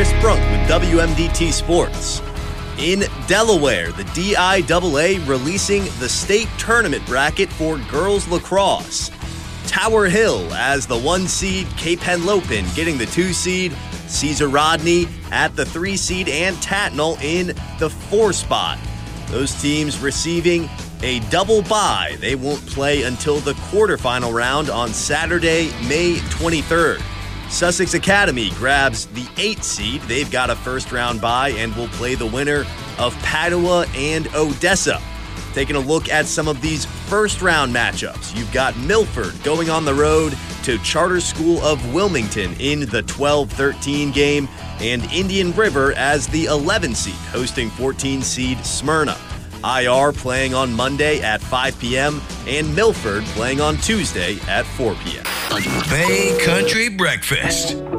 Chris Brunk with WMDT Sports. In Delaware, the DIAA releasing the state tournament bracket for girls lacrosse. Tower Hill as the 1 seed, Cape Henlopen getting the 2 seed, Cesar Rodney at the 3 seed, and Tatnall in the 4 spot. Those teams receiving a double bye. They won't play until the quarterfinal round on Saturday, May 23rd. Sussex Academy grabs the 8 seed. They've got a first-round bye and will play the winner of Padua and Odessa. Taking a look at some of these first-round matchups, you've got Milford going on the road to Charter School of Wilmington in the 12-13 game, and Indian River as the 11 seed, hosting 14 seed Smyrna. IR playing on Monday at 5 p.m. and Milford playing on Tuesday at 4 p.m. Bay Country Breakfast.